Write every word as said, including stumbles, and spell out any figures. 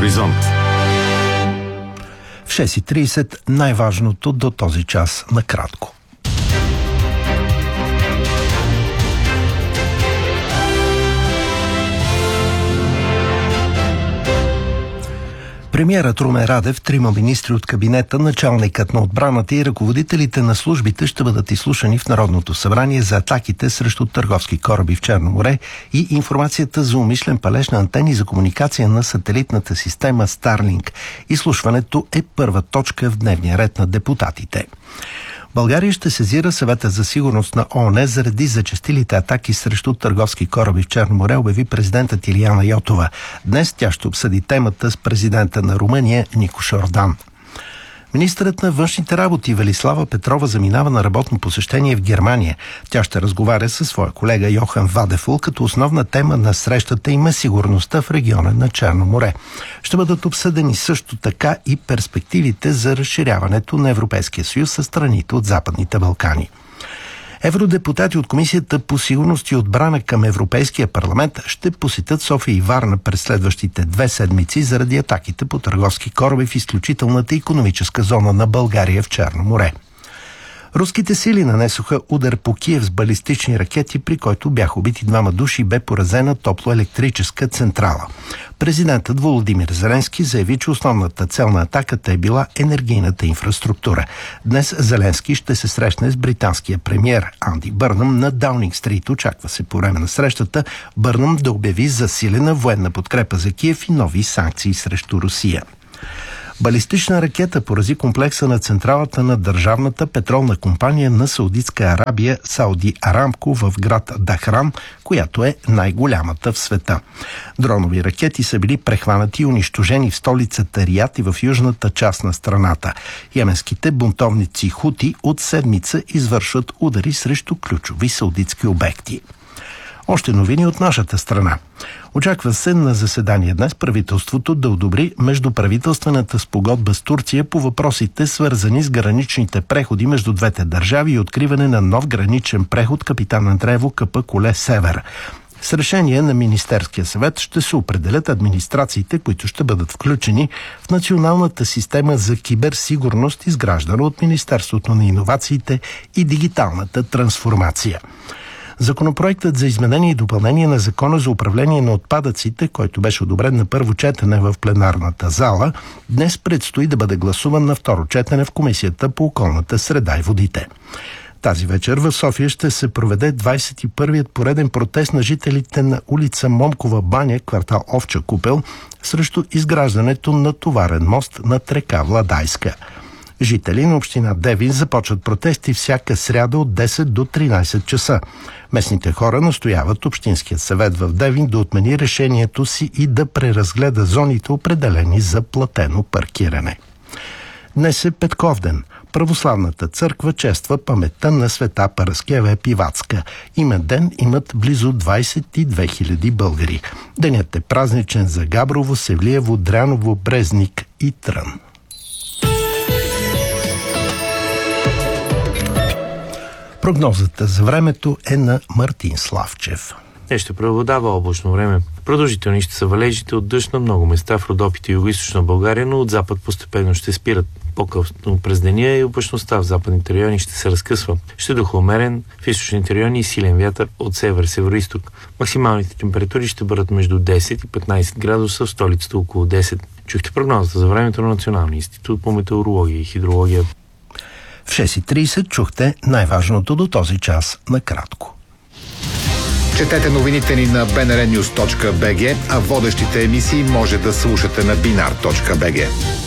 Хоризонт. В шест и тридесет най-важното до този час накратко. Премиерът Румен Радев, трима министри от кабинета, началникът на отбраната и ръководителите на службите ще бъдат изслушани в Народното събрание за атаките срещу търговски кораби в Черно море и информацията за умишлен палеж на антени за комуникация на сателитната система Starlink. Изслушването е първа точка в дневния ред на депутатите. България ще сезира Съвета за сигурност на ООН заради зачестилите атаки срещу търговски кораби в Черно море, обяви президентът Илияна Йотова. Днес тя ще обсъди темата с президента на Румъния Никош Ордан. Министърът на външните работи Велислава Петрова заминава на работно посещение в Германия. Тя ще разговаря със своя колега Йохан Вадефул, като основна тема на срещата има сигурността в региона на Черно море. Ще бъдат обсъдени също така и перспективите за разширяването на Европейския съюз със страните от Западните Балкани. Евродепутати от Комисията по сигурност и отбрана към Европейския парламент ще посетят София и Варна през следващите две седмици заради атаките по търговски кораби в изключителната икономическа зона на България в Черно море. Руските сили нанесоха удар по Киев с балистични ракети, при който бяха убити двама души и бе поразена топлоелектрическа централа. Президентът Володимир Зеленски заяви, че основната цел на атаката е била енергийната инфраструктура. Днес Зеленски ще се срещне с британския премиер Анди Бърнъм на Даунинг Стрит. Очаква се по време на срещата Бърнъм да обяви засилена военна подкрепа за Киев и нови санкции срещу Русия. Балистична ракета порази комплекса на централата на държавната петролна компания на Саудитска Арабия Сауди Арамко в град Дахран, която е най-голямата в света. Дронови ракети са били прехванати и унищожени в столицата Риад и в южната част на страната. Йеменските бунтовници Хути от седмица извършват удари срещу ключови саудитски обекти. Още новини от нашата страна. Очаква се на заседание днес правителството да одобри междуправителствената спогодба с Турция по въпросите, свързани с граничните преходи между двете държави и откриване на нов граничен преход Капитан Андреево Къпа Куле Север. С решение на Министерския съвет ще се определят администрациите, които ще бъдат включени в националната система за киберсигурност, изграждана от Министерството на иновациите и дигиталната трансформация. Законопроектът за изменение и допълнение на Закона за управление на отпадъците, който беше одобрен на първо четене в пленарната зала, днес предстои да бъде гласуван на второ четене в Комисията по околната среда и водите. Тази вечер в София ще се проведе двадесет и първият пореден протест на жителите на улица Момкова баня, квартал Овча купел, срещу изграждането на товарен мост над река Владайска. Жители на община Девин започват протести всяка сряда от десет до тринадесет часа. Местните хора настояват Общинският съвет в Девин да отмени решението си и да преразгледа зоните, определени за платено паркиране. Днес е Петковден. Православната църква чества паметта на света Параскева Епиватска. Имен ден имат близо двадесет и две хиляди българи. Денят е празничен за Габрово, Севлиево, Дряново, Брезник и Трън. Прогнозата за времето е на Мартин Славчев. Днес ще преобладава облачно време. Продължителни ще са валежите от дъжд на много места в Родопите и югоизточна България, но от запад постепенно ще спират. По-късно през деня и облачността в западните райони ще се разкъсва. Ще духа умерен, в източните райони и силен вятър от север-североизток. Максималните температури ще бъдат между десет и петнадесет градуса, в столицата около десет. Чухте прогнозата за времето на Националния институт по метеорология и хидрология. В шест и тридесет чухте най-важното до този час накратко. Четете новините ни на би ен ар нюз точка би джи, а водещите емисии може да слушате на бинар точка би джи.